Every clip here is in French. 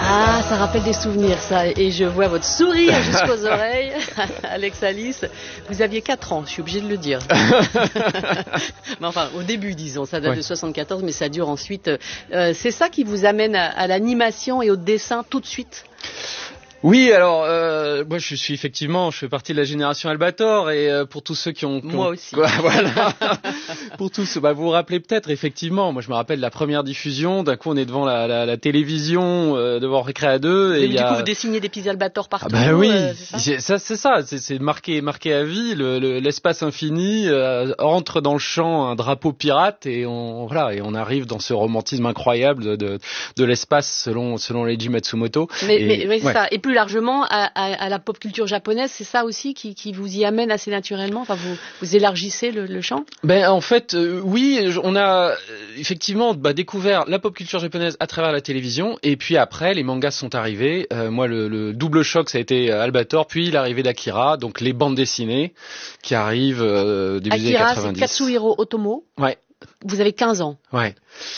Ah, ça rappelle des souvenirs, ça. Et je vois votre sourire jusqu'aux oreilles. Alex Alice, vous aviez 4 ans, je suis obligée de le dire. Mais enfin, au début, disons, ça date de 74, mais ça dure ensuite. C'est ça qui vous amène à l'animation et au dessin tout de suite? Oui, alors moi je fais partie de la génération Albator et pour tous ceux qui ont moi aussi. Voilà. Pour tous, vous vous rappelez peut-être effectivement. Moi je me rappelle de la première diffusion. D'un coup on est devant la télévision, devant Récré à 2 et du coup vous dessinez des petits Albator partout. Ah bah oui, c'est ça. C'est marqué à vie. L'espace infini entre dans le champ un drapeau pirate et on arrive dans ce romantisme incroyable de l'espace selon Leiji Matsumoto. Mais c'est ça. Et plus largement à la pop culture japonaise, c'est ça aussi qui vous y amène assez naturellement. Enfin, vous élargissez le champ. Ben en fait, oui, on a effectivement découvert la pop culture japonaise à travers la télévision, et puis après les mangas sont arrivés. Moi, le double choc, ça a été Albator, puis l'arrivée d'Akira, donc les bandes dessinées qui arrivent début des années 90. Akira, c'est Katsuhiro Otomo. Ouais. Vous avez 15 ans. Ouais.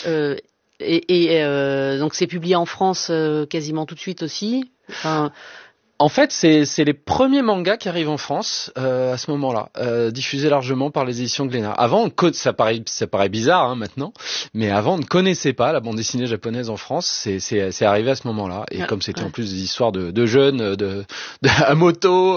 Donc c'est publié en France quasiment tout de suite aussi. Enfin... En fait, c'est les premiers mangas qui arrivent en France à ce moment-là, diffusés largement par les éditions Glénat. Avant, ça paraît bizarre maintenant, mais avant on ne connaissait pas la bande dessinée japonaise en France. C'est arrivé à ce moment-là. Et comme c'était en plus des histoires de jeunes, à moto,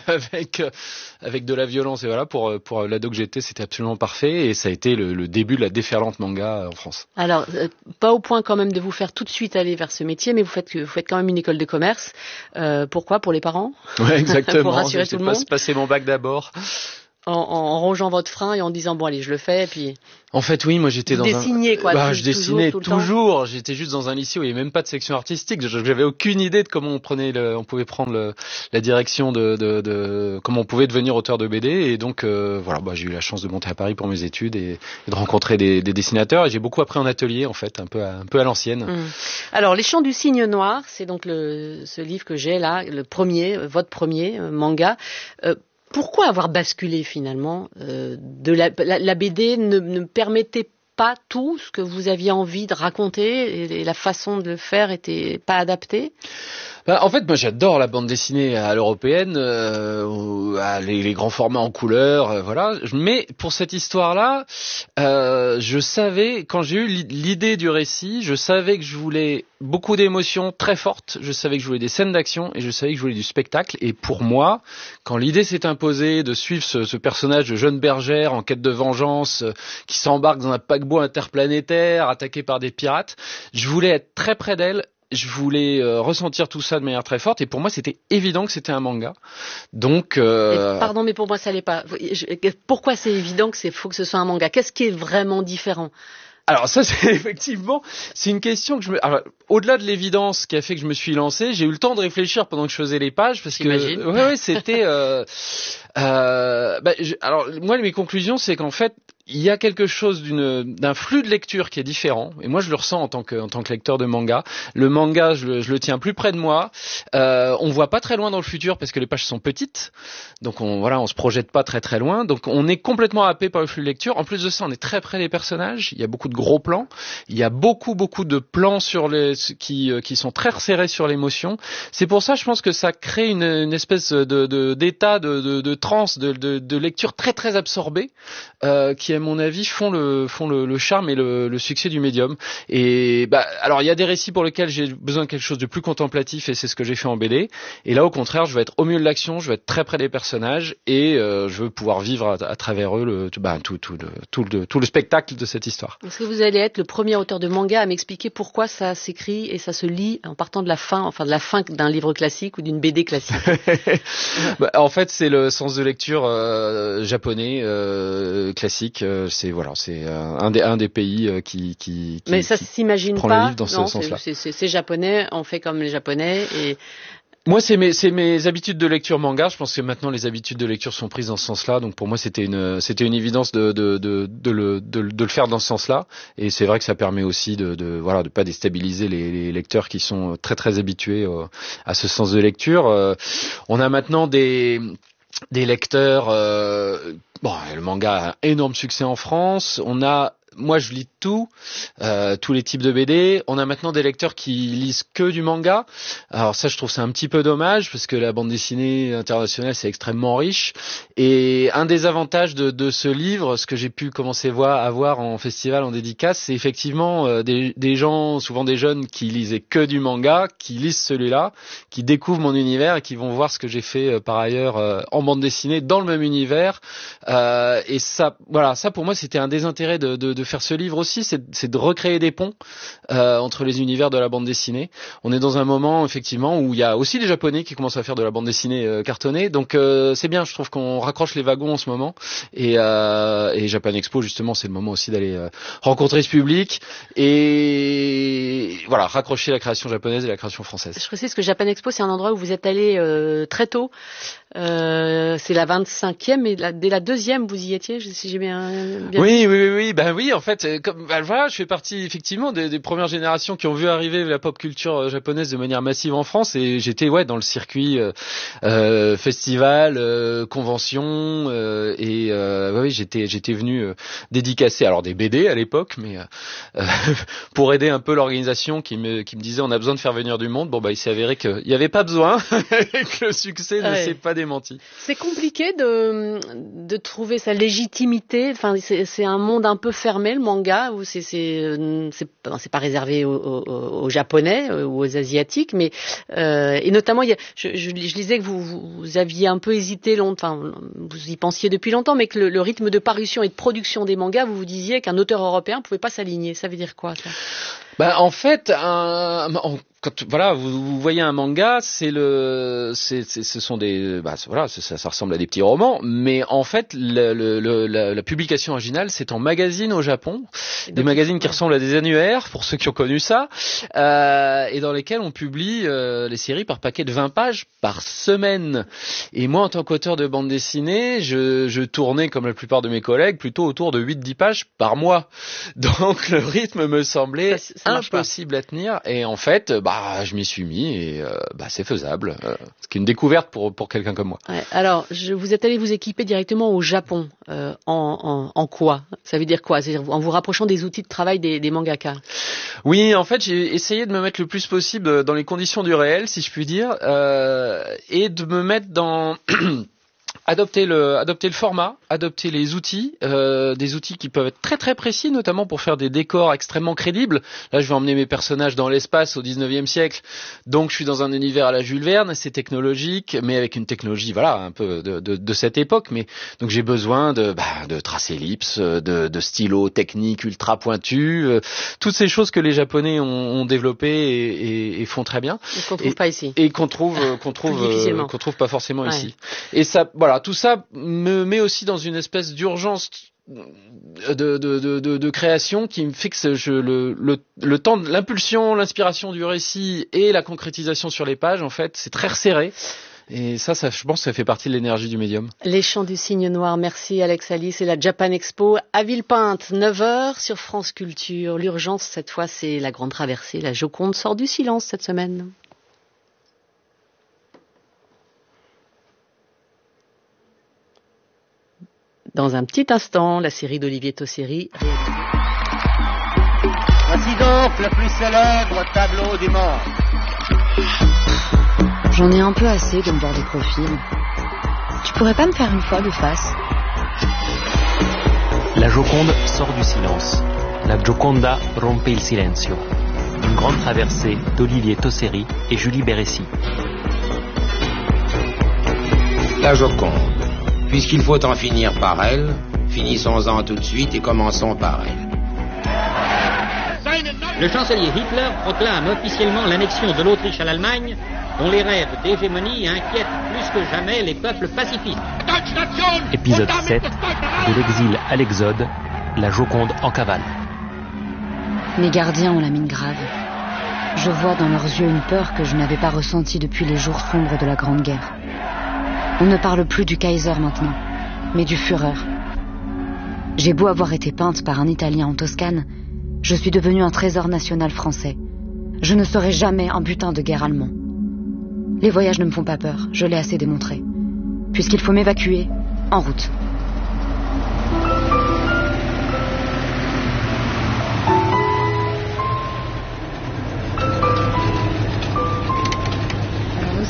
avec de la violence, et voilà, pour l'ado que j'étais, c'était absolument parfait. Et ça a été le début de la déferlante manga en France. Alors, pas au point quand même de vous faire tout de suite aller vers ce métier, mais vous faites quand même une école de commerce. Pourquoi? Pour les parents? Ouais, exactement. Pour rassurer tout le monde. Passer mon bac d'abord. En rongeant votre frein et en disant bon allez je le fais et puis. En fait oui, moi j'étais je dessinais toujours. J'étais juste dans un lycée où il n'y avait même pas de section artistique. J'avais aucune idée de comment on pouvait prendre la direction de comment on pouvait devenir auteur de BD, et donc j'ai eu la chance de monter à Paris pour mes études et de rencontrer des dessinateurs, et j'ai beaucoup appris en atelier en fait, un peu à l'ancienne. Alors Les Chants du Cygne Noir, c'est donc ce livre que j'ai là, votre premier manga. Pourquoi avoir basculé finalement de la BD ne permettait pas tout ce que vous aviez envie de raconter et la façon de le faire était pas adaptée? En fait, moi j'adore la bande dessinée à l'européenne, les grands formats en couleur, voilà. Mais pour cette histoire-là, je savais, quand j'ai eu l'idée du récit, je savais que je voulais beaucoup d'émotions très fortes, je savais que je voulais des scènes d'action et je savais que je voulais du spectacle. Et pour moi, quand l'idée s'est imposée de suivre ce personnage de jeune bergère en quête de vengeance, qui s'embarque dans un paquebot interplanétaire attaqué par des pirates, je voulais être très près d'elle. Je voulais ressentir tout ça de manière très forte, et pour moi c'était évident que c'était un manga. Donc pardon, mais pour moi ça l'est pas. Pourquoi c'est évident faut que ce soit un manga? Qu'est-ce qui est vraiment différent? Alors ça, c'est une question que au-delà de l'évidence qui a fait que je me suis lancé, j'ai eu le temps de réfléchir pendant que je faisais les pages, parce que c'était alors moi mes conclusions, c'est qu'en fait il y a quelque chose d'un flux de lecture qui est différent, et moi je le ressens en tant que lecteur de manga. Le manga, je le tiens plus près de moi. On voit pas très loin dans le futur parce que les pages sont petites, donc on se projette pas très très loin, donc on est complètement happé par le flux de lecture. En plus de ça, on est très près des personnages. Il y a beaucoup de gros plans, il y a beaucoup de plans qui sont très resserrés sur l'émotion. C'est pour ça, je pense que ça crée une espèce d'état de transe, de lecture très très absorbée, qui à mon avis font le charme et le succès du médium. Et alors il y a des récits pour lesquels j'ai besoin de quelque chose de plus contemplatif, et c'est ce que j'ai fait en BD. Et là au contraire, je vais être au milieu de l'action, je vais être très près des personnages, et je veux pouvoir vivre à travers eux tout le spectacle de cette histoire. Est-ce que vous allez être le premier auteur de manga à m'expliquer pourquoi ça s'écrit et ça se lit en partant de la fin d'un livre classique ou d'une BD classique? En fait, c'est le sens de lecture japonais classique. C'est un des pays qui mais ça s'imagine prend pas. Le livre dans ce sens-là. C'est japonais, on fait comme les japonais. Et moi, c'est mes habitudes de lecture manga. Je pense que maintenant les habitudes de lecture sont prises dans ce sens-là. Donc pour moi, c'était une évidence de le faire dans ce sens-là. Et c'est vrai que ça permet aussi de pas déstabiliser les lecteurs qui sont très très habitués à ce sens de lecture. On a maintenant des lecteurs. Le manga a un énorme succès en France. Moi, je lis tous les types de BD. On a maintenant des lecteurs qui lisent que du manga. Alors ça, je trouve c'est un petit peu dommage parce que la bande dessinée internationale c'est extrêmement riche. Et un des avantages de ce livre, ce que j'ai pu commencer à voir en festival, en dédicace, c'est effectivement des gens, souvent des jeunes qui lisaient que du manga, qui lisent celui-là, qui découvrent mon univers et qui vont voir ce que j'ai fait par ailleurs en bande dessinée dans le même univers. Et ça, voilà, ça pour moi c'était un des intérêts de faire ce livre aussi, c'est de recréer des ponts entre les univers de la bande dessinée. On est dans un moment effectivement où il y a aussi des Japonais qui commencent à faire de la bande dessinée cartonnée, donc c'est bien, je trouve qu'on raccroche les wagons en ce moment. Et Japan Expo justement, c'est le moment aussi d'aller rencontrer ce public et voilà, raccrocher la création japonaise et la création française. Je précise que Japan Expo, c'est un endroit où vous êtes allé très tôt. C'est la 25e et dès la deuxième vous y étiez, si j'ai bien Oui, ben oui, en fait, comme voilà, je fais partie effectivement des premières générations qui ont vu arriver la pop culture japonaise de manière massive en France, et j'étais dans le circuit festival, convention, oui, j'étais venu dédicacer alors des BD à l'époque, mais pour aider un peu l'organisation qui me disait on a besoin de faire venir du monde. Bon il s'est avéré qu'il y avait pas besoin et que le succès ne s'est pas démenti. C'est compliqué de trouver sa légitimité. Enfin, c'est un monde un peu fermé, le manga, où c'est pas réservé aux Japonais ou aux Asiatiques, mais et notamment, je lisais que vous aviez un peu hésité longtemps. Enfin, vous y pensiez depuis longtemps, mais que le rythme de parution et de production des mangas, vous sont qu'un auteur européen pouvait pas s'aligner. Ça veut dire quoi, ça? En fait, quand vous voyez un manga, ça ressemble à des petits romans, mais en fait la publication originale c'est en magazine au Japon, des magazines qui ressemblent à des annuaires pour ceux qui ont connu ça, et dans lesquels on publie les séries par paquet de 20 pages par semaine. Et moi en tant qu'auteur de bande dessinée, je tournais comme la plupart de mes collègues plutôt autour de 8-10 pages par mois. Donc le rythme me semblait impossible à tenir, et en fait je m'y suis mis et c'est faisable, ce qui est une découverte pour quelqu'un comme moi. Ouais, alors vous êtes allé vous équiper directement au Japon, en quoi? Ça veut dire quoi? C'est-à-dire en vous rapprochant des outils de travail des mangaka? Oui, en fait j'ai essayé de me mettre le plus possible dans les conditions du réel, si je puis dire, et de me mettre dans adopter le format, adopter les outils, des outils qui peuvent être très très précis, notamment pour faire des décors extrêmement crédibles. Là, je vais emmener mes personnages dans l'espace au 19e siècle, donc je suis dans un univers à la Jules Verne, c'est technologique, mais avec une technologie, un peu de cette époque. Mais donc j'ai besoin de traces ellipses, de stylos techniques ultra pointus, toutes ces choses que les Japonais ont développées et font très bien. Et qu'on trouve pas ici. Et qu'on trouve pas forcément ici. Et ça, tout ça me met aussi dans une espèce d'urgence de création qui me fixe le temps, l'impulsion, l'inspiration du récit et la concrétisation sur les pages. En fait, c'est très resserré. Et ça, je pense que ça fait partie de l'énergie du médium. Les Chants du Cygne Noir, merci Alex Alice. Et la Japan Expo à Villepinte, 9h sur France Culture. L'urgence, cette fois, c'est la grande traversée. La Joconde sort du silence cette semaine. Dans un petit instant, la série d'Olivier Tosseri. Voici donc le plus célèbre tableau du monde. J'en ai un peu assez de me voir des profils. Tu pourrais pas me faire une fois de face? La Joconde sort du silence. La Gioconda rompe il silenzio. Une grande traversée d'Olivier Tosseri et Julie Bérécy. La Joconde. Puisqu'il faut en finir par elle, finissons-en tout de suite et commençons par elle. Le chancelier Hitler proclame officiellement l'annexion de l'Autriche à l'Allemagne, dont les rêves d'hégémonie inquiètent plus que jamais les peuples pacifistes. Épisode 7, de l'exil à l'exode, la Joconde en cavale. Mes gardiens ont la mine grave. Je vois dans leurs yeux une peur que je n'avais pas ressentie depuis les jours sombres de la Grande Guerre. On ne parle plus du Kaiser maintenant, mais du Führer. J'ai beau avoir été peinte par un Italien en Toscane, je suis devenu un trésor national français. Je ne serai jamais un butin de guerre allemand. Les voyages ne me font pas peur, je l'ai assez démontré. Puisqu'il faut m'évacuer, en route.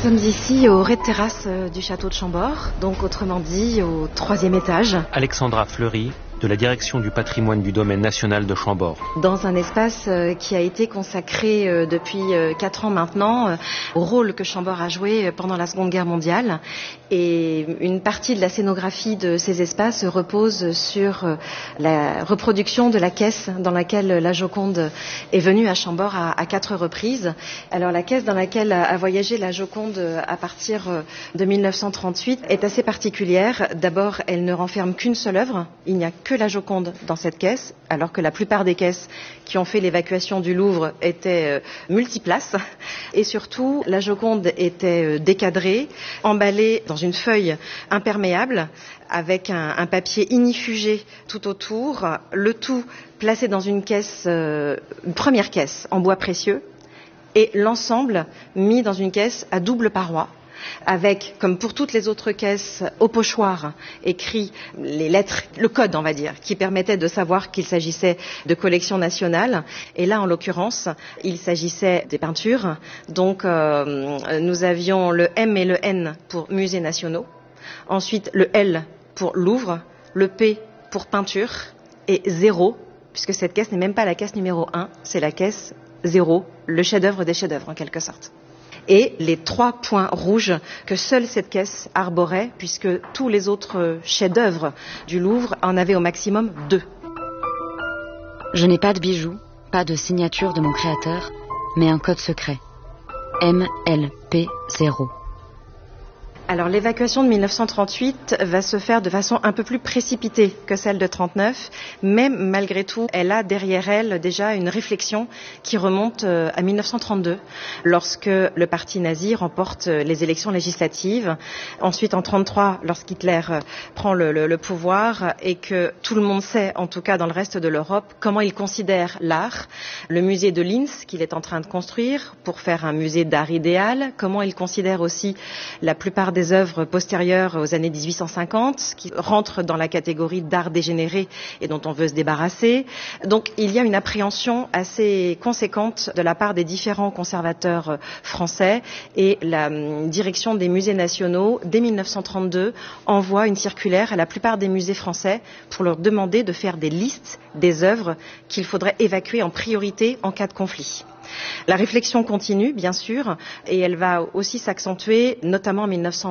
sommes ici au rez-de-terrasse du château de Chambord, donc autrement dit au 3e étage. Alexandra Fleury, de la direction du patrimoine du domaine national de Chambord. Dans un espace qui a été consacré depuis 4 ans maintenant au rôle que Chambord a joué pendant la Seconde Guerre mondiale. Et une partie de la scénographie de ces espaces repose sur la reproduction de la caisse dans laquelle la Joconde est venue à Chambord à 4 reprises. Alors la caisse dans laquelle a voyagé la Joconde à partir de 1938 est assez particulière. D'abord, elle ne renferme qu'une seule œuvre. Il n'y a que la Joconde dans cette caisse, alors que la plupart des caisses qui ont fait l'évacuation du Louvre étaient multiplaces. Et surtout, la Joconde était décadrée, emballée dans une feuille imperméable avec un papier ignifugé tout autour, le tout placé dans une caisse, une première caisse en bois précieux, et l'ensemble mis dans une caisse à double paroi, avec, comme pour toutes les autres caisses, au pochoir, écrit les lettres, le code, on va dire, qui permettait de savoir qu'il s'agissait de collections nationales. Et là, en l'occurrence, il s'agissait des peintures. Donc, nous avions le M et le N pour musées nationaux. Ensuite, le L pour Louvre, le P pour peinture, et 0, puisque cette caisse n'est même pas la caisse numéro 1, c'est la caisse 0, le chef-d'œuvre des chefs-d'œuvre, en quelque sorte. Et les 3 points rouges que seule cette caisse arborait, puisque tous les autres chefs-d'œuvre du Louvre en avaient au maximum 2. Je n'ai pas de bijoux, pas de signature de mon créateur, mais un code secret. MLP0. Alors l'évacuation de 1938 va se faire de façon un peu plus précipitée que celle de 39, mais malgré tout, elle a derrière elle déjà une réflexion qui remonte à 1932, lorsque le parti nazi remporte les élections législatives. Ensuite, en 33, lorsqu'Hitler prend le pouvoir et que tout le monde sait, en tout cas dans le reste de l'Europe, comment il considère l'art. Le musée de Linz qu'il est en train de construire pour faire un musée d'art idéal, comment il considère aussi la plupart des œuvres postérieures aux années 1850 qui rentrent dans la catégorie d'art dégénéré et dont on veut se débarrasser. Donc il y a une appréhension assez conséquente de la part des différents conservateurs français et la direction des musées nationaux, dès 1932, envoie une circulaire à la plupart des musées français pour leur demander de faire des listes des œuvres qu'il faudrait évacuer en priorité en cas de conflit. La réflexion continue, bien sûr, et elle va aussi s'accentuer, notamment en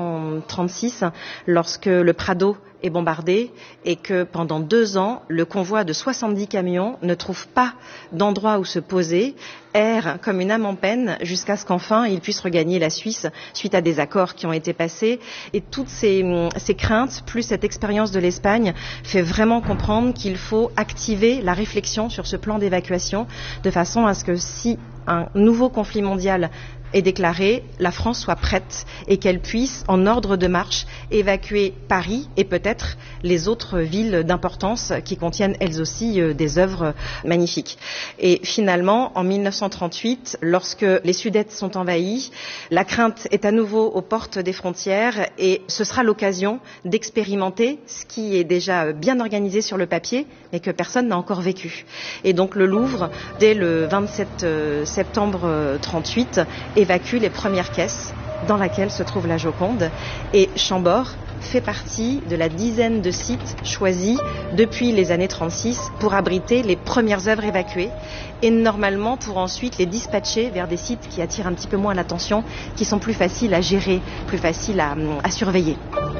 1936, lorsque le Prado est bombardé et que pendant 2 ans, le convoi de 70 camions ne trouve pas d'endroit où se poser, erre comme une âme en peine jusqu'à ce qu'enfin il puisse regagner la Suisse suite à des accords qui ont été passés. Et toutes ces craintes, plus cette expérience de l'Espagne, fait vraiment comprendre qu'il faut activer la réflexion sur ce plan d'évacuation de façon à ce que si un nouveau conflit mondial est déclaré, la France soit prête et qu'elle puisse, en ordre de marche, évacuer Paris et peut-être les autres villes d'importance qui contiennent elles aussi des œuvres magnifiques. Et finalement, en 1938, lorsque les Sudètes sont envahis, la crainte est à nouveau aux portes des frontières et ce sera l'occasion d'expérimenter ce qui est déjà bien organisé sur le papier mais que personne n'a encore vécu. Et donc le Louvre, dès le 27 septembre 1938, évacue les premières caisses dans laquelle se trouve la Joconde et Chambord fait partie de la dizaine de sites choisis depuis les années 36 pour abriter les premières œuvres évacuées et normalement pour ensuite les dispatcher vers des sites qui attirent un petit peu moins l'attention, qui sont plus faciles à gérer, plus faciles à surveiller.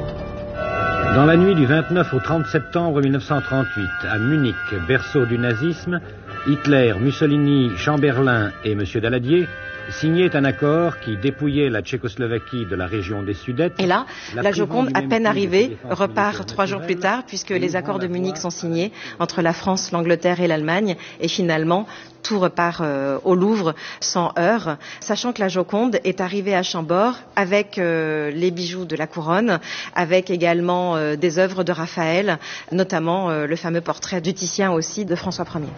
Dans la nuit du 29 au 30 septembre 1938, à Munich, berceau du nazisme, Hitler, Mussolini, Chamberlain et M. Daladier signaient un accord qui dépouillait la Tchécoslovaquie de la région des Sudètes. Et là, la Joconde, à peine arrivée, repart 3 jours plus tard, puisque les accords de Munich sont signés entre la France, l'Angleterre et l'Allemagne. Et finalement, tout repart au Louvre sans heurts, sachant que la Joconde est arrivée à Chambord avec les bijoux de la couronne, avec également des œuvres de Raphaël, notamment le fameux portrait du Titien aussi de François Ier.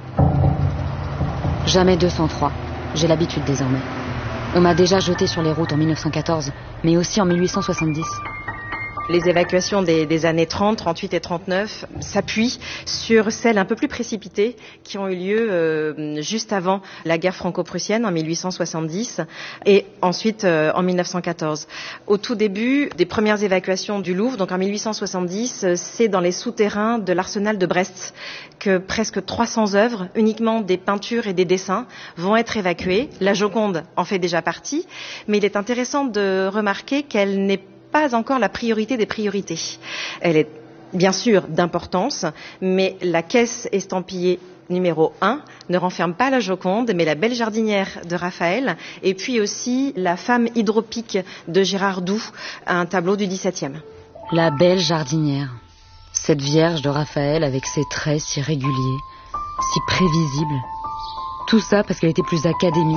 Jamais 203. J'ai l'habitude désormais. On m'a déjà jeté sur les routes en 1914, mais aussi en 1870. Les évacuations des années 30, 38 et 39 s'appuient sur celles un peu plus précipitées qui ont eu lieu juste avant la guerre franco-prussienne en 1870 et ensuite en 1914. Au tout début des premières évacuations du Louvre, donc en 1870, c'est dans les souterrains de l'arsenal de Brest que presque 300 œuvres, uniquement des peintures et des dessins, vont être évacuées. La Joconde en fait déjà partie, mais il est intéressant de remarquer qu'elle n'est pas encore la priorité des priorités. Elle est bien sûr d'importance, mais la caisse estampillée numéro 1 ne renferme pas la Joconde, mais la Belle Jardinière de Raphaël, et puis aussi la Femme hydropique de Gérard Doux, un tableau du XVIIe. La Belle Jardinière, cette Vierge de Raphaël avec ses traits si réguliers, si prévisibles. Tout ça parce qu'elle était plus académique.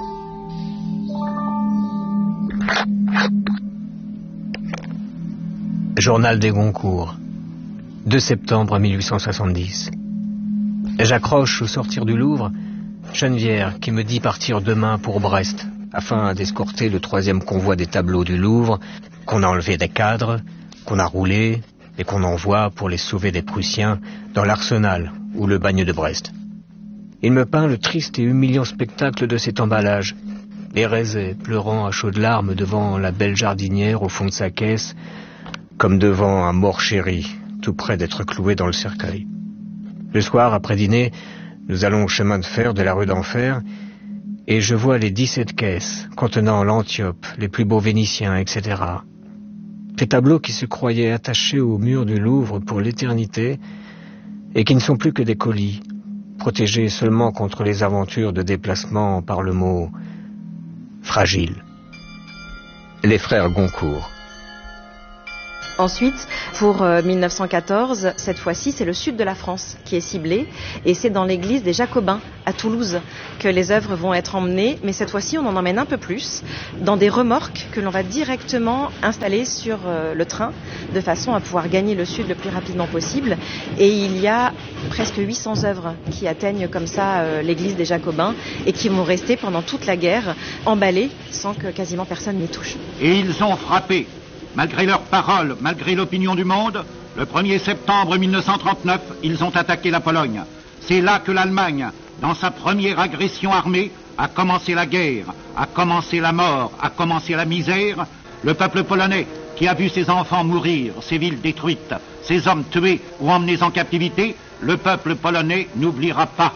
Journal des Goncourt, 2 septembre 1870. J'accroche au sortir du Louvre Geneviève qui me dit partir demain pour Brest afin d'escorter le 3e convoi des tableaux du Louvre qu'on a enlevé des cadres, qu'on a roulés et qu'on envoie pour les sauver des Prussiens dans l'Arsenal ou le bagne de Brest. Il me peint le triste et humiliant spectacle de cet emballage. Les Rézet pleurant à chaudes larmes devant la Belle Jardinière au fond de sa caisse, comme devant un mort chéri, tout près d'être cloué dans le cercueil. Le soir, après dîner, nous allons au chemin de fer de la rue d'Enfer, et je vois les 17 caisses contenant l'Antiope, les plus beaux Vénitiens, etc. Ces tableaux qui se croyaient attachés au mur du Louvre pour l'éternité, et qui ne sont plus que des colis, protégés seulement contre les aventures de déplacement par le mot « fragile ». Les frères Goncourt. Ensuite, pour 1914, cette fois-ci, c'est le sud de la France qui est ciblé et c'est dans l'église des Jacobins à Toulouse que les œuvres vont être emmenées. Mais cette fois-ci, on en emmène un peu plus dans des remorques que l'on va directement installer sur le train de façon à pouvoir gagner le sud le plus rapidement possible. Et il y a presque 800 œuvres qui atteignent comme ça l'église des Jacobins et qui vont rester pendant toute la guerre emballées sans que quasiment personne n'y touche. Et ils ont frappé. Malgré leurs paroles, malgré l'opinion du monde, le 1er septembre 1939, ils ont attaqué la Pologne. C'est là que l'Allemagne, dans sa première agression armée, a commencé la guerre, a commencé la mort, a commencé la misère. Le peuple polonais, qui a vu ses enfants mourir, ses villes détruites, ses hommes tués ou emmenés en captivité, le peuple polonais n'oubliera pas.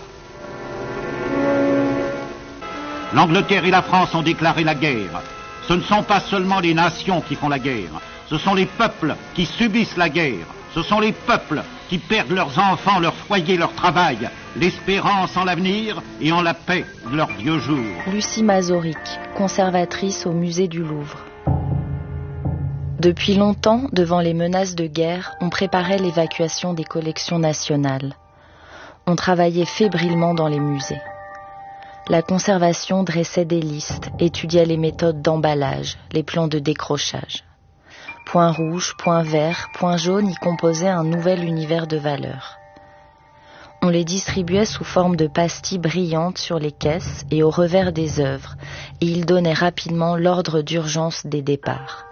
L'Angleterre et la France ont déclaré la guerre. Ce ne sont pas seulement les nations qui font la guerre, ce sont les peuples qui subissent la guerre, ce sont les peuples qui perdent leurs enfants, leur foyer, leur travail, l'espérance en l'avenir et en la paix de leurs vieux jours. Lucie Mazoric, conservatrice au musée du Louvre. Depuis longtemps, devant les menaces de guerre, on préparait l'évacuation des collections nationales. On travaillait fébrilement dans les musées. La conservation dressait des listes, étudiait les méthodes d'emballage, les plans de décrochage. Point rouge, point vert, point jaune y composaient un nouvel univers de valeurs. On les distribuait sous forme de pastilles brillantes sur les caisses et au revers des œuvres, et ils donnaient rapidement l'ordre d'urgence des départs.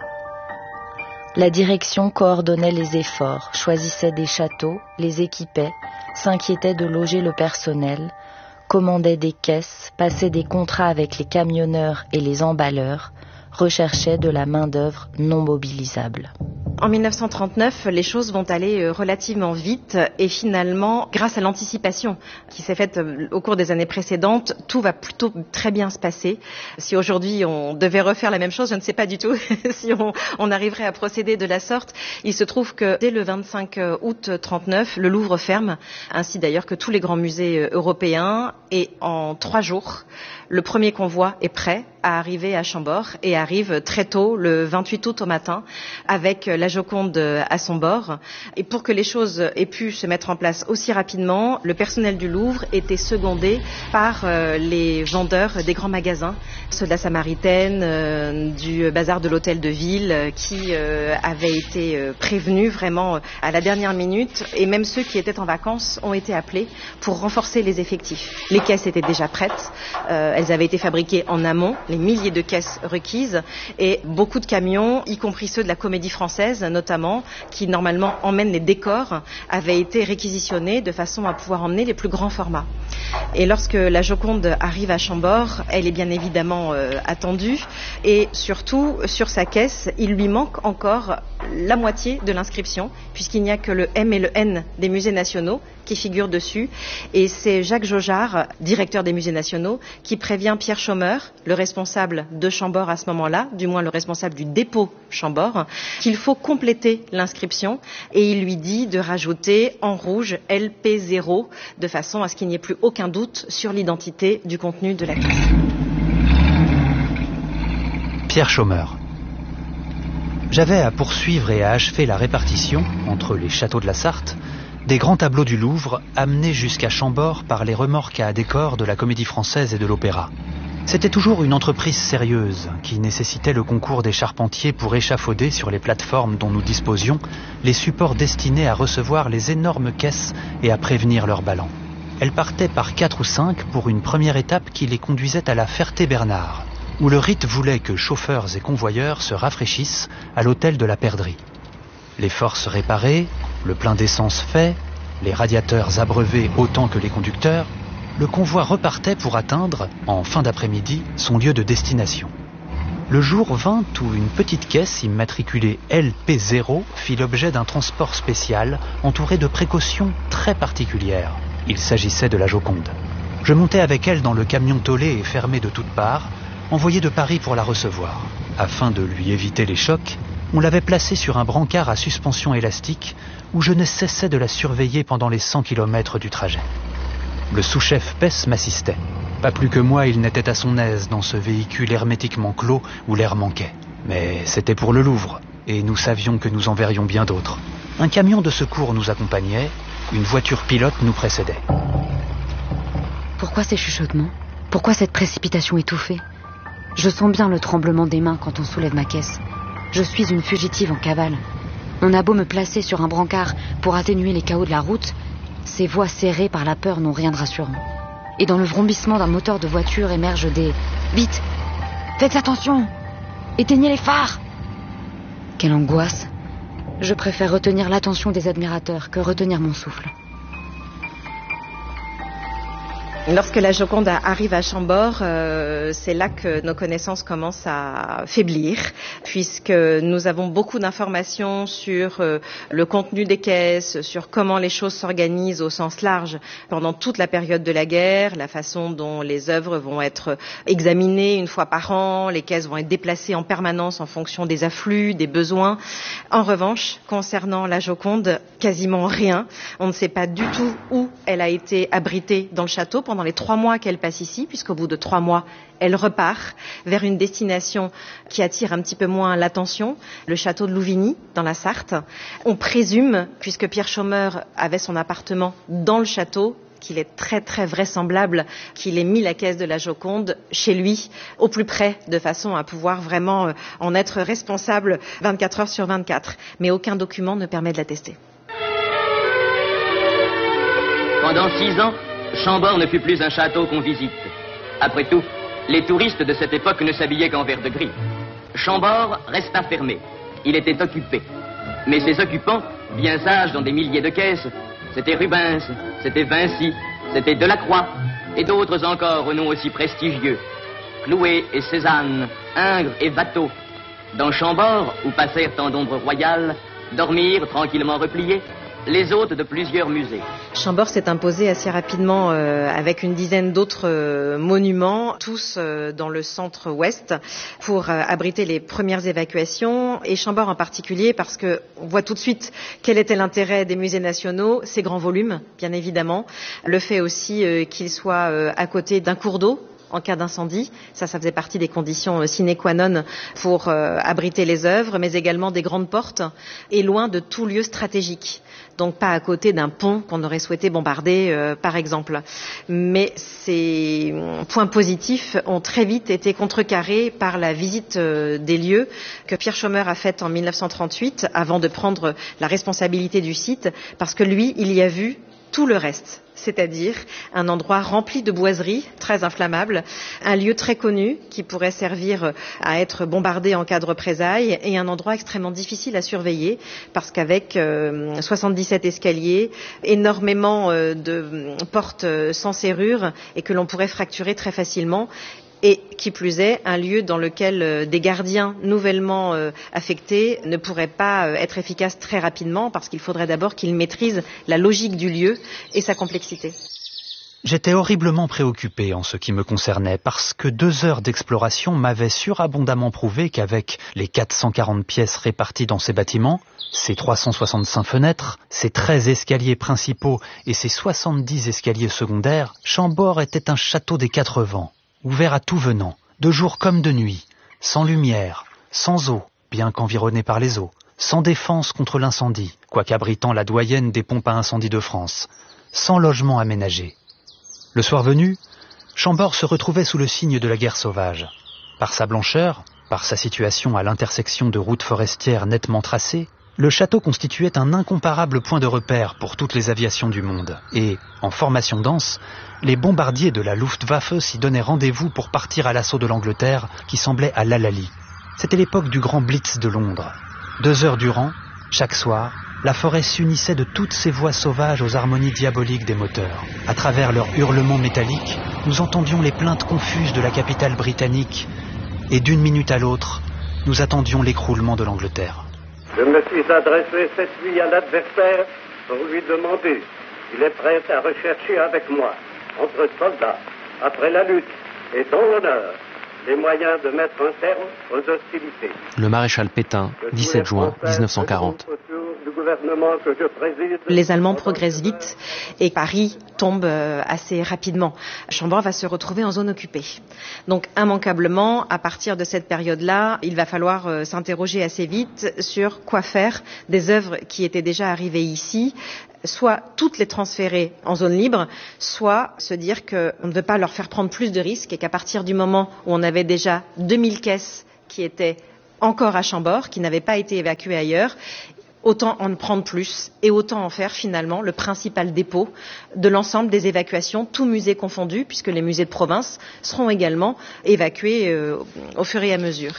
La direction coordonnait les efforts, choisissait des châteaux, les équipait, s'inquiétait de loger le personnel, commandait des caisses, passait des contrats avec les camionneurs et les emballeurs, recherchait de la main-d'œuvre non mobilisable. En 1939, les choses vont aller relativement vite et finalement, grâce à l'anticipation qui s'est faite au cours des années précédentes, tout va plutôt très bien se passer. Si aujourd'hui on devait refaire la même chose, je ne sais pas du tout si on arriverait à procéder de la sorte. Il se trouve que dès le 25 août 39, le Louvre ferme, ainsi d'ailleurs que tous les grands musées européens, et en 3 jours, le premier convoi est prêt à arriver à Chambord et arrive très tôt, le 28 août au matin, avec la Joconde à son bord. Et pour que les choses aient pu se mettre en place aussi rapidement, le personnel du Louvre était secondé par les vendeurs des grands magasins, ceux de la Samaritaine, du bazar de l'Hôtel de Ville, qui avaient été prévenus vraiment à la dernière minute. Et même ceux qui étaient en vacances ont été appelés pour renforcer les effectifs. Les caisses étaient déjà prêtes, elles avaient été fabriquées en amont, les milliers de caisses requises et beaucoup de camions, y compris ceux de la Comédie Française notamment, qui normalement emmènent les décors, avaient été réquisitionnés de façon à pouvoir emmener les plus grands formats. Et lorsque la Joconde arrive à Chambord, elle est bien évidemment attendue et surtout sur sa caisse, il lui manque encore la moitié de l'inscription puisqu'il n'y a que le M et le N des musées nationaux qui figurent dessus et c'est Jacques Jaujard, directeur des musées nationaux, qui prévient Pierre Chômeur, le responsable de Chambord à ce moment-là, du moins le responsable du dépôt Chambord, qu'il faut compléter l'inscription et il lui dit de rajouter en rouge LP0 de façon à ce qu'il n'y ait plus aucun doute sur l'identité du contenu de la caisse. Pierre Chômeur. J'avais à poursuivre et à achever la répartition, entre les châteaux de la Sarthe, des grands tableaux du Louvre amenés jusqu'à Chambord par les remorques à décor de la Comédie Française et de l'Opéra. C'était toujours une entreprise sérieuse qui nécessitait le concours des charpentiers pour échafauder sur les plateformes dont nous disposions les supports destinés à recevoir les énormes caisses et à prévenir leurs ballons. Elles partaient par 4 ou 5 pour une première étape qui les conduisait à la Ferté-Bernard, où le rite voulait que chauffeurs et convoyeurs se rafraîchissent à l'hôtel de la Perdrix. Les forces réparées, le plein d'essence fait, les radiateurs abreuvés autant que les conducteurs, le convoi repartait pour atteindre, en fin d'après-midi, son lieu de destination. Le jour vint où une petite caisse immatriculée LP0 fit l'objet d'un transport spécial entouré de précautions très particulières. Il s'agissait de la Joconde. Je montai avec elle dans le camion tollé et fermé de toutes parts, envoyé de Paris pour la recevoir. Afin de lui éviter les chocs, on l'avait placée sur un brancard à suspension élastique où je ne cessais de la surveiller pendant les 100 km du trajet. Le sous-chef Pesse m'assistait. Pas plus que moi, il n'était à son aise dans ce véhicule hermétiquement clos où l'air manquait. Mais c'était pour le Louvre, et nous savions que nous en verrions bien d'autres. Un camion de secours nous accompagnait, une voiture pilote nous précédait. Pourquoi ces chuchotements? Pourquoi cette précipitation étouffée? Je sens bien le tremblement des mains quand on soulève ma caisse. Je suis une fugitive en cavale. On a beau me placer sur un brancard pour atténuer les chaos de la route, ces voix serrées par la peur n'ont rien de rassurant. Et dans le vrombissement d'un moteur de voiture émergent des « Vite! Faites attention! Éteignez les phares !» Quelle angoisse! Je préfère retenir l'attention des admirateurs que retenir mon souffle. Lorsque la Joconde arrive à Chambord, c'est là que nos connaissances commencent à faiblir, puisque nous avons beaucoup d'informations sur le contenu des caisses, sur comment les choses s'organisent au sens large pendant toute la période de la guerre, la façon dont les œuvres vont être examinées une fois par an, les caisses vont être déplacées en permanence en fonction des afflux, des besoins. En revanche, concernant la Joconde, quasiment rien. On ne sait pas du tout où elle a été abritée dans le château pendant les 3 mois qu'elle passe ici, puisqu'au bout de 3 mois, elle repart vers une destination qui attire un petit peu moins l'attention, le château de Louvigny, dans la Sarthe. On présume, puisque Pierre Chômeur avait son appartement dans le château, qu'il est très très vraisemblable qu'il ait mis la caisse de la Joconde chez lui, au plus près, de façon à pouvoir vraiment en être responsable 24 heures sur 24. Mais aucun document ne permet de l'attester. Pendant 6 ans, Chambord ne fut plus un château qu'on visite. Après tout, les touristes de cette époque ne s'habillaient qu'en vert de gris. Chambord resta fermé. Il était occupé. Mais ses occupants, bien sages dans des milliers de caisses, c'était Rubens, c'était Vinci, c'était Delacroix, et d'autres encore aux noms aussi prestigieux. Clouet et Cézanne, Ingres et Watteau. Dans Chambord, où passèrent tant d'ombres royales, dormirent tranquillement repliés les hôtes de plusieurs musées. Chambord s'est imposé assez rapidement avec une dizaine d'autres monuments, tous dans le centre-ouest, pour abriter les premières évacuations, et Chambord en particulier parce que on voit tout de suite quel était l'intérêt des musées nationaux, ces grands volumes, bien évidemment, le fait aussi qu'ils soient à côté d'un cours d'eau en cas d'incendie. Ça faisait partie des conditions sine qua non pour abriter les œuvres, mais également des grandes portes et loin de tout lieu stratégique. Donc pas à côté d'un pont qu'on aurait souhaité bombarder, par exemple. Mais ces points positifs ont très vite été contrecarrés par la visite des lieux que Pierre Chômeur a faite en 1938, avant de prendre la responsabilité du site, parce que lui, il y a vu tout le reste, c'est-à-dire un endroit rempli de boiseries très inflammables, un lieu très connu qui pourrait servir à être bombardé en cas de représailles et un endroit extrêmement difficile à surveiller parce qu'avec 77 escaliers, énormément de portes sans serrure et que l'on pourrait fracturer très facilement. Et qui plus est, un lieu dans lequel des gardiens nouvellement affectés ne pourraient pas être efficaces très rapidement parce qu'il faudrait d'abord qu'ils maîtrisent la logique du lieu et sa complexité. J'étais horriblement préoccupé en ce qui me concernait parce que 2 heures d'exploration m'avaient surabondamment prouvé qu'avec les 440 pièces réparties dans ces bâtiments, ces 365 fenêtres, ces 13 escaliers principaux et ces 70 escaliers secondaires, Chambord était un château des 4 vents. Ouvert à tout venant, de jour comme de nuit, sans lumière, sans eau, bien qu'environné par les eaux, sans défense contre l'incendie, quoique abritant la doyenne des pompes à incendie de France, sans logement aménagé. Le soir venu, Chambord se retrouvait sous le signe de la guerre sauvage. Par sa blancheur, par sa situation à l'intersection de routes forestières nettement tracées, le château constituait un incomparable point de repère pour toutes les aviations du monde. Et, en formation dense, les bombardiers de la Luftwaffe s'y donnaient rendez-vous pour partir à l'assaut de l'Angleterre, qui semblait à l'Al-Ali. C'était l'époque du grand Blitz de Londres. 2 heures durant, chaque soir, la forêt s'unissait de toutes ces voix sauvages aux harmonies diaboliques des moteurs. À travers leurs hurlements métalliques, nous entendions les plaintes confuses de la capitale britannique. Et d'une minute à l'autre, nous attendions l'écroulement de l'Angleterre. Je me suis adressé cette nuit à l'adversaire pour lui demander s'il est prêt à rechercher avec moi, entre soldats, après la lutte et dans l'honneur, les moyens de mettre un terme aux hostilités. Le maréchal Pétain, 17 juin 1940. Les Allemands progressent vite et Paris tombe assez rapidement. Chambord va se retrouver en zone occupée. Donc immanquablement, à partir de cette période-là, il va falloir s'interroger assez vite sur quoi faire des œuvres qui étaient déjà arrivées ici, soit toutes les transférer en zone libre, soit se dire qu'on ne veut pas leur faire prendre plus de risques et qu'à partir du moment où on avait déjà 2000 caisses qui étaient encore à Chambord, qui n'avaient pas été évacuées ailleurs, autant en prendre plus et autant en faire finalement le principal dépôt de l'ensemble des évacuations, tous musées confondus, puisque les musées de province seront également évacués au fur et à mesure.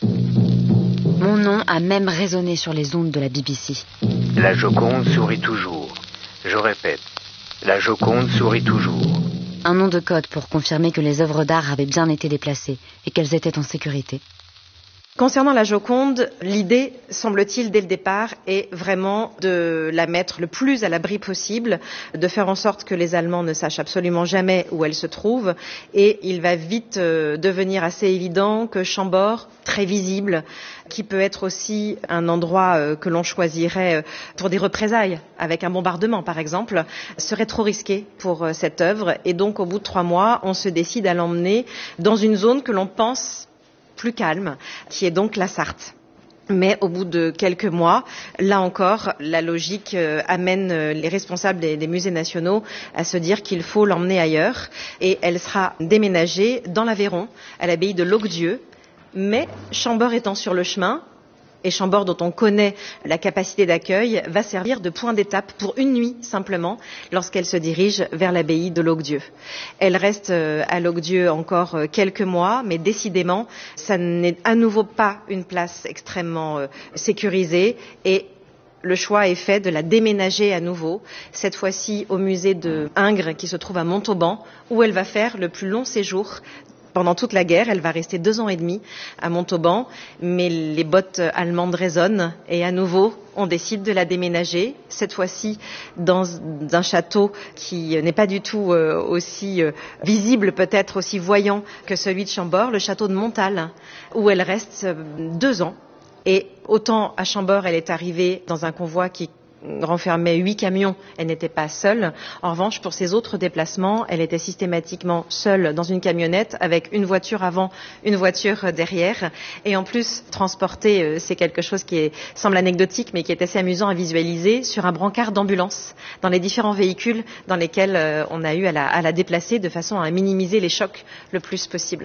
Mon nom a même résonné sur les ondes de la BBC. La Joconde sourit toujours. Je répète, la Joconde sourit toujours. Un nom de code pour confirmer que les œuvres d'art avaient bien été déplacées et qu'elles étaient en sécurité. Concernant la Joconde, l'idée, semble-t-il, dès le départ, est vraiment de la mettre le plus à l'abri possible, de faire en sorte que les Allemands ne sachent absolument jamais où elle se trouve. Et il va vite devenir assez évident que Chambord, très visible, qui peut être aussi un endroit que l'on choisirait pour des représailles, avec un bombardement par exemple, serait trop risqué pour cette œuvre. Et donc, au bout de 3 mois, on se décide à l'emmener dans une zone que l'on pense plus calme, qui est donc la Sarthe. Mais au bout de quelques mois, là encore, la logique amène les responsables des musées nationaux à se dire qu'il faut l'emmener ailleurs. Et elle sera déménagée dans l'Aveyron, à l'abbaye de Locdieu. Mais Chambord étant sur le chemin, et Chambord, dont on connaît la capacité d'accueil, va servir de point d'étape pour une nuit simplement lorsqu'elle se dirige vers l'abbaye de Locdieu. Elle reste à Locdieu encore quelques mois, mais décidément, ça n'est à nouveau pas une place extrêmement sécurisée et le choix est fait de la déménager à nouveau, cette fois-ci au musée de Ingres qui se trouve à Montauban, où elle va faire le plus long séjour. Pendant toute la guerre, elle va rester 2 ans et demi à Montauban, mais les bottes allemandes résonnent et à nouveau, on décide de la déménager, cette fois-ci dans un château qui n'est pas du tout aussi visible, peut-être aussi voyant que celui de Chambord, le château de Montal, où elle reste 2 ans. Et autant à Chambord, elle est arrivée dans un convoi qui renfermait 8 camions, elle n'était pas seule. En revanche, pour ses autres déplacements, elle était systématiquement seule dans une camionnette avec une voiture avant, une voiture derrière. Et en plus, transporter, c'est quelque chose qui semble anecdotique, mais qui est assez amusant à visualiser, sur un brancard d'ambulance, dans les différents véhicules dans lesquels on a eu à la déplacer, de façon à minimiser les chocs le plus possible.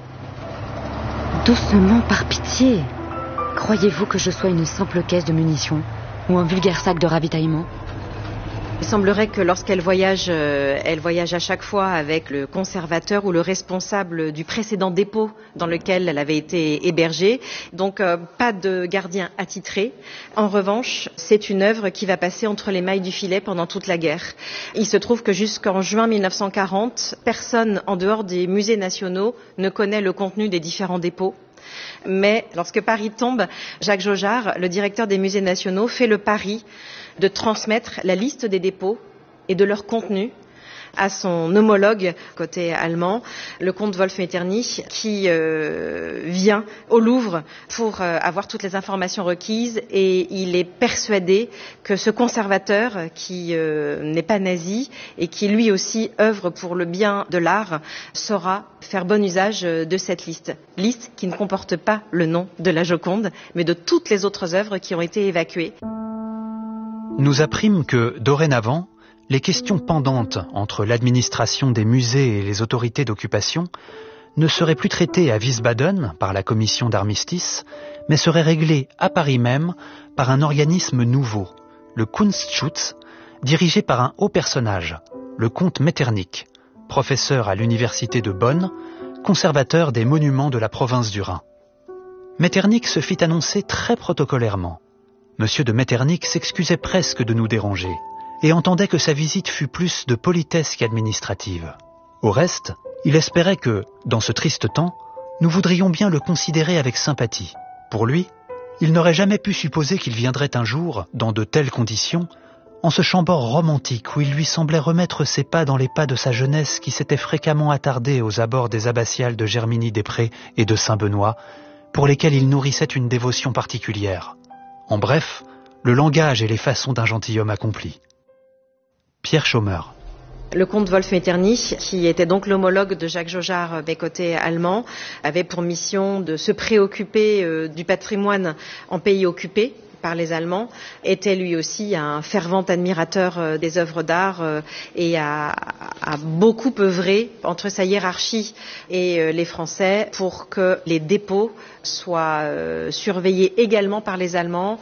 Doucement, par pitié. Croyez-vous que je sois une simple caisse de munitions ou un vulgaire sac de ravitaillement? Il semblerait que lorsqu'elle voyage, elle voyage à chaque fois avec le conservateur ou le responsable du précédent dépôt dans lequel elle avait été hébergée. Donc pas de gardien attitré. En revanche, c'est une œuvre qui va passer entre les mailles du filet pendant toute la guerre. Il se trouve que jusqu'en juin 1940, personne en dehors des musées nationaux ne connaît le contenu des différents dépôts. Mais lorsque Paris tombe, Jacques Jaujard, le directeur des musées nationaux, fait le pari de transmettre la liste des dépôts et de leur contenu à son homologue côté allemand, le comte Wolf-Metternich, qui vient au Louvre pour avoir toutes les informations requises, et il est persuadé que ce conservateur, qui n'est pas nazi et qui lui aussi œuvre pour le bien de l'art, saura faire bon usage de cette liste qui ne comporte pas le nom de la Joconde, mais de toutes les autres œuvres qui ont été évacuées. Nous apprîmes que, dorénavant, les questions pendantes entre l'administration des musées et les autorités d'occupation ne seraient plus traitées à Wiesbaden par la commission d'armistice, mais seraient réglées à Paris même par un organisme nouveau, le Kunstschutz, dirigé par un haut personnage, le comte Metternich, professeur à l'université de Bonn, conservateur des monuments de la province du Rhin. Metternich se fit annoncer très protocolairement. Monsieur de Metternich s'excusait presque de nous déranger et entendait que sa visite fût plus de politesse qu'administrative. Au reste, il espérait que, dans ce triste temps, nous voudrions bien le considérer avec sympathie. Pour lui, il n'aurait jamais pu supposer qu'il viendrait un jour, dans de telles conditions, en ce Chambord romantique où il lui semblait remettre ses pas dans les pas de sa jeunesse qui s'était fréquemment attardée aux abords des abbatiales de Germigny-des-Prés et de Saint-Benoît, pour lesquels il nourrissait une dévotion particulière. En bref, le langage et les façons d'un gentilhomme accompli. Pierre Chômeur. Le comte Wolf-Metternich, qui était donc l'homologue de Jacques Jaujard, mais côté allemand, avait pour mission de se préoccuper du patrimoine en pays occupé par les Allemands, était lui aussi un fervent admirateur des œuvres d'art et a beaucoup œuvré entre sa hiérarchie et les Français pour que les dépôts soient surveillés également par les Allemands